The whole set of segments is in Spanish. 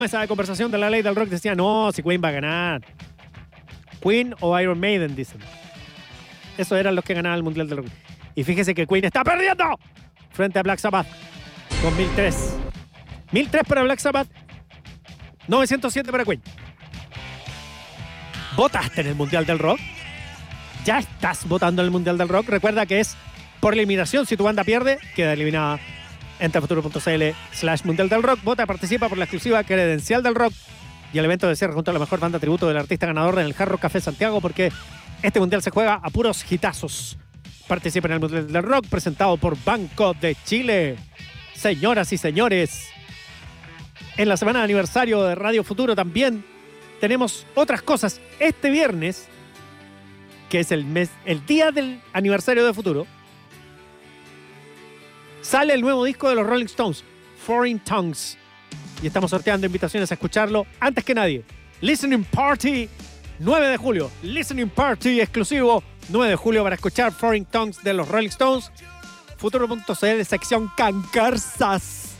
mesa de conversación de la ley del rock decía, no, si Queen va a ganar. Queen o Iron Maiden, dicen. Esos eran los que ganaban el Mundial del Rock. Y fíjese que Queen está perdiendo frente a Black Sabbath con 1003. 1003 para Black Sabbath, 907 para Queen. ¿Votaste en el Mundial del Rock? ¿Ya estás votando en el Mundial del Rock? Recuerda que es por eliminación. Si tu banda pierde, queda eliminada. Entra a futuro.cl/Mundial del Rock. Vota, participa por la exclusiva credencial del rock y el evento de cierre junto a la mejor banda tributo del artista ganador en el Hard Rock Café Santiago, porque este Mundial se juega a puros hitazos. Participa en el Mundial del Rock presentado por Banco de Chile. Señoras y señores, en la semana de aniversario de Radio Futuro también tenemos otras cosas. Este viernes, que es el día del aniversario de Futuro, sale el nuevo disco de los Rolling Stones, Foreign Tongues. Y estamos sorteando invitaciones a escucharlo antes que nadie. Listening Party, 9 de julio. Listening Party exclusivo, 9 de julio para escuchar Foreign Tongues de los Rolling Stones. Futuro.cl, sección Cancarsas.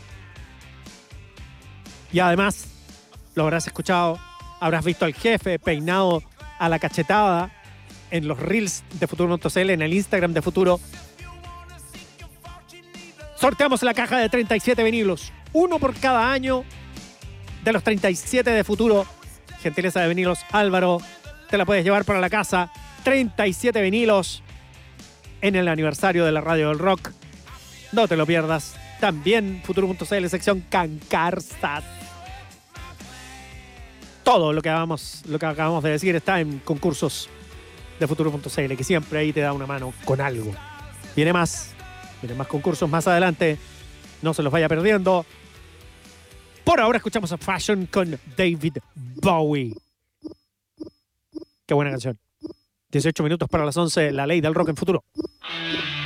Y además, lo habrás escuchado, habrás visto al jefe peinado a la cachetada en los reels de Futuro.cl, en el Instagram de Futuro. Sorteamos la caja de 37 vinilos, uno por cada año de los 37 de Futuro. Gentileza de Vinilos Álvaro, te la puedes llevar para la casa. 37 vinilos en el aniversario de la Radio del Rock. No te lo pierdas. También Futuro.cl, sección Cancarsas. Todo lo que acabamos de decir está en concursos de Futuro.cl, que siempre ahí te da una mano con algo. Vienen más concursos más adelante. No se los vaya perdiendo. Por ahora escuchamos a Fashion con David Bowie. Qué buena canción. 18 minutos para las 11, la ley del rock en Futuro.